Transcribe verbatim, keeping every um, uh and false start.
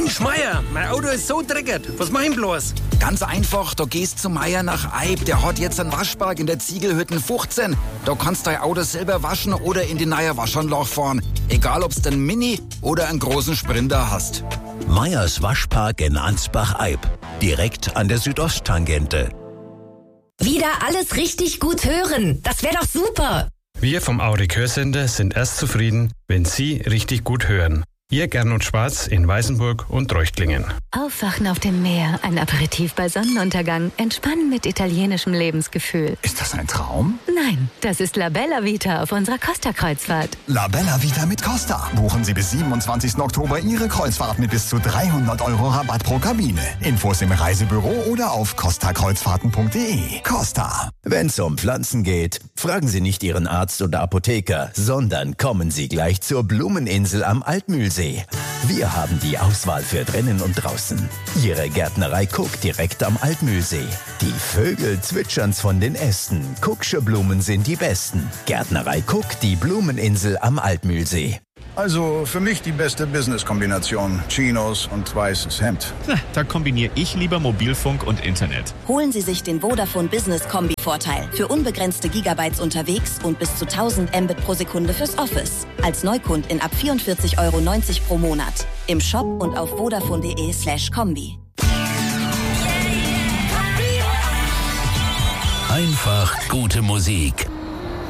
Mensch, Meier, mein Auto ist so dreckig. Was mach ich bloß? Ganz einfach, da gehst zu Meier nach Eib. Der hat jetzt einen Waschberg in der Ziegelhütten fünfzehn. Da kannst du dein Auto selber waschen oder in die neue Waschanlage fahren. Egal, ob's den Mini oder einen großen Sprinter hast. Meyers Waschpark in Ansbach-Eib. Direkt an der Südosttangente. Wieder alles richtig gut hören. Das wäre doch super. Wir vom Aurik Hörcenter sind erst zufrieden, wenn Sie richtig gut hören. Ihr Gernot Schwarz in Weißenburg und Treuchtlingen. Aufwachen auf dem Meer, ein Aperitif bei Sonnenuntergang, entspannen mit italienischem Lebensgefühl. Ist das ein Traum? Nein, das ist La Bella Vita auf unserer Costa-Kreuzfahrt. La Bella Vita mit Costa. Buchen Sie bis siebenundzwanzigsten Oktober Ihre Kreuzfahrt mit bis zu dreihundert Euro Rabatt pro Kabine. Infos im Reisebüro oder auf costa kreuzfahrten punkt de. Costa. Wenn's um Pflanzen geht, fragen Sie nicht Ihren Arzt oder Apotheker, sondern kommen Sie gleich zur Blumeninsel am Altmühlsee. Wir haben die Auswahl für drinnen und draußen. Ihre Gärtnerei Cook direkt am Altmühlsee. Die Vögel zwitschern's von den Ästen. Cook'sche Blumen sind die besten. Gärtnerei Cook, die Blumeninsel am Altmühlsee. Also für mich die beste Business-Kombination. Chinos und weißes Hemd. Na, da kombiniere ich lieber Mobilfunk und Internet. Holen Sie sich den Vodafone Business Kombi-Vorteil. Für unbegrenzte Gigabytes unterwegs und bis zu tausend Mbit pro Sekunde fürs Office. Als Neukundin ab vierundvierzig Euro neunzig pro Monat. Im Shop und auf vodafone.de slash Kombi. Einfach gute Musik.